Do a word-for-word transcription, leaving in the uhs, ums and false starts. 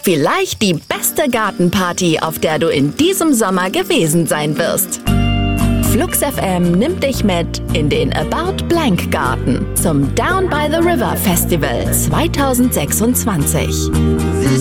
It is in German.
Vielleicht die beste Gartenparty, auf der du in diesem Sommer gewesen sein wirst. Flux F M nimmt dich mit in den About Blank Garten zum Down by the River Festival zwanzig sechsundzwanzig.